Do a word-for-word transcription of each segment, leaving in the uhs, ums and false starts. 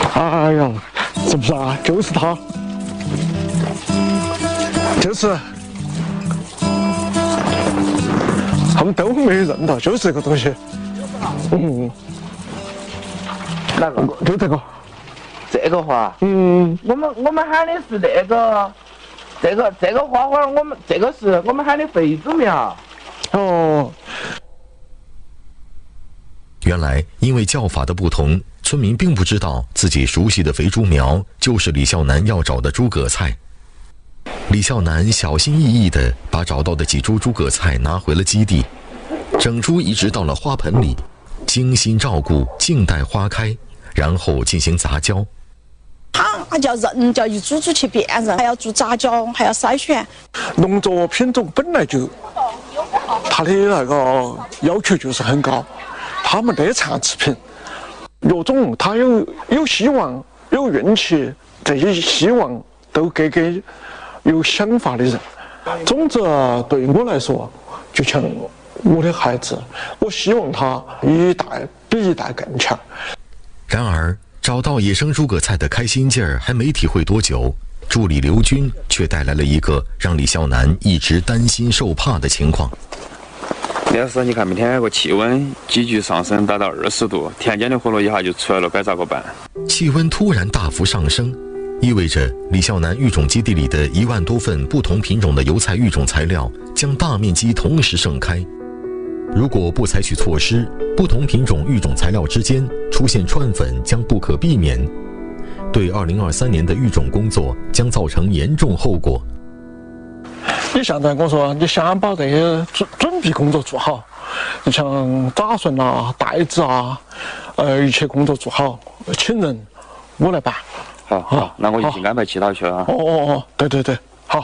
哎呀，是不是啊？就是他，就是，他们都没认到，就是这个东西。嗯， 哪个？ 就这个。 这个花？ 嗯， 我们我们喊的是那个，这个这个花花，我们这个是我们喊的肥猪苗。 哦。 原来因为叫法的不同，村民并不知道自己熟悉的肥猪苗就是李孝南要找的诸葛菜。李孝南小心翼翼地把找到的几株诸葛菜拿回了基地，整株移植到了花盆里，精心照顾，静待花开，然后进行杂交。 它叫人叫一株株去辨认，还要做杂交，还要筛选。 农作品种本来就它的那个要求就是很高，它没得残次品。药种它有有希望，有运气，这些希望都给给有想法的人。种子对我来说，就像我的孩子，我希望他一代比一代更强。 然而，找到野生诸葛菜的开心劲儿还没体会多久，助理刘军却带来了一个让李孝南一直担心受怕的情况。 李老师，你看明天有个气温急剧上升，达到二十度，田间的活路一下就出来了，该咋个办？ 气温突然大幅上升，意味着李孝南育种基地里的一万多份不同品种的油菜育种材料将大面积同时盛开。如果不采取措施，不同品种育种材料之间出现串粉将不可避免，对二零二三年的育种工作将造成严重后果。 你现在跟我说，你先把这些准准备工作做好，你像打笋啊、袋子啊，呃，一切工作做好，请人我来办。 好，好，那我一起安排其他去啊。 哦哦哦，对对对，好。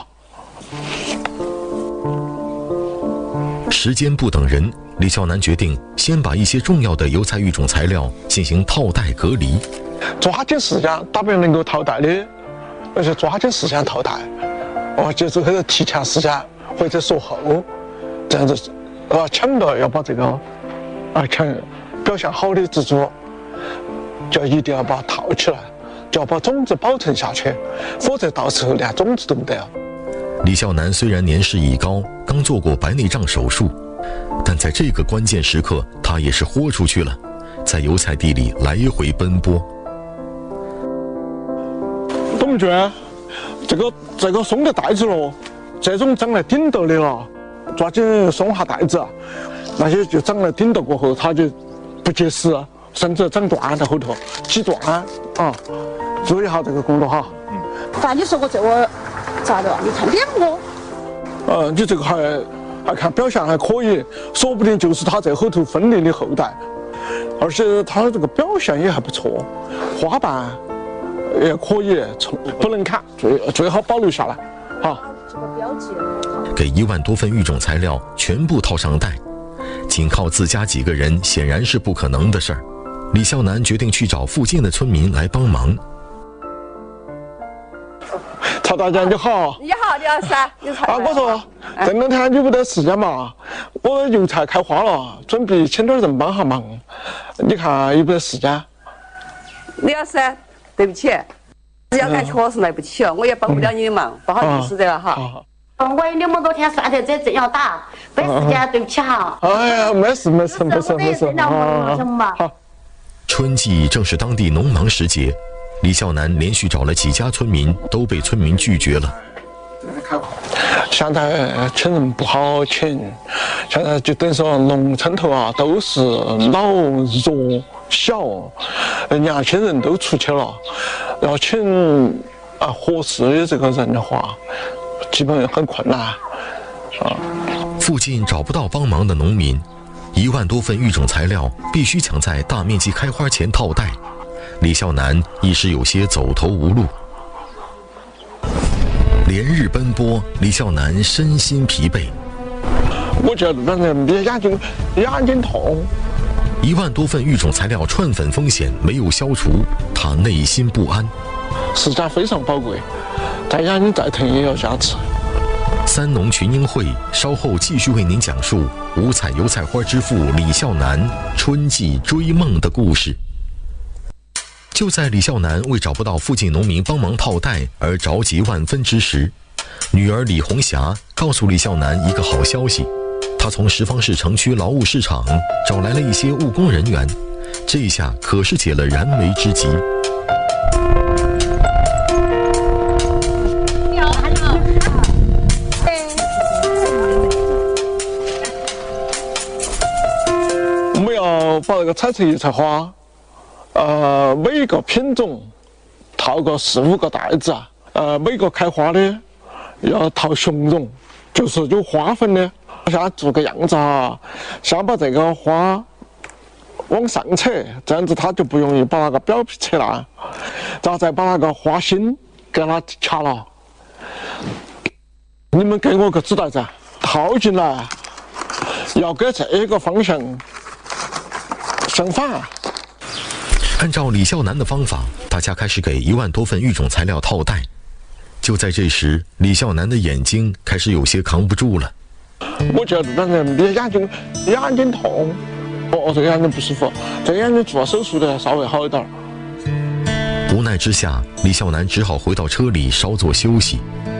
时间不等人，李孝南决定先把一些重要的油菜育种材料进行套袋隔离， 抓紧时间，打不能够套袋的，而且抓紧时间套袋。哦，就是或者提前时间，或者说后，这样子，啊，抢到要把这个，啊，抢表现好的植株，就一定要把它套起来，就要把种子保存下去，否则到时候连种子都没得了。 李孝南虽然年事已高，刚做过白内障手术，但在这个关键时刻，他也是豁出去了，在油菜地里来回奔波。 董明娟，这个这个松的袋子咯，这种长来顶到的了，抓紧松下袋子，那些就长来顶到过后，它就不结实，甚至长断在后头，挤断啊！注意一下这个工作哈。 嗯。但你说我这个咋的？你看两个。 呃，你这个还还看表现还可以，说不定就是它这后头分离的后代，而且它这个表现也还不错，花瓣也可以，不能砍，最最好保留下来，哈。 这个标记。 给一万多份育种材料全部套上袋，仅靠自家几个人显然是不可能的事儿。李孝南决定去找附近的村民来帮忙。 曹大姐你好。 你好，李老师，你才啊，我说这两天你不得时间嘛？我油菜开花了，准备请点人帮下忙，你看有没得时间？ 李老师，对不起，时间看确实来不及了，我也帮不了你的忙，不好意思的了哈。 我有那么多天算在这正要打，没时间，对不起哈。 哎呀，没事没事没事没事。 好。 春季正是当地农忙时节，李孝南连续找了几家村民，都被村民拒绝了。 现在请人不好请，现在就等于说农村头啊都是老弱小，年轻人都出去了，要请啊合适的这个人的话，基本很困难啊。 附近找不到帮忙的农民，一万多份育种材料必须抢在大面积开花前套袋。李孝南一时有些走投无路，连日奔波，李孝南身心疲惫。 我觉得那人眼睛眼睛痛。 一万多份育种材料串粉风险没有消除，他内心不安。 时间非常宝贵，再眼睛再疼也要坚持。 三农群英会稍后继续为您讲述五彩油菜花之父李孝南春季追梦的故事。 就在李孝南为找不到附近农民帮忙套袋而着急万分之时，女儿李红霞告诉李孝南一个好消息，她从十方市城区劳务市场找来了一些务工人员，这一下可是解了燃眉之急。 我们要把这个彩色油菜花，呃，每一个品种套个四五个袋子啊，呃，每个开花的要套雄绒，就是有花粉的。先做个样子哈，先把这个花往上扯，这样子它就不容易把那个表皮扯烂，然后再把那个花心给它掐了。你们给我个纸袋子，套进来，要给这个方向相反。 按照李孝南的方法，大家开始给一万多份育种材料套袋。就在这时，李孝南的眼睛开始有些扛不住了。 我觉得那个你眼睛眼睛痛，哦，这个眼睛不舒服，这个眼睛做手术的稍微好一点。 无奈之下，李孝南只好回到车里稍作休息。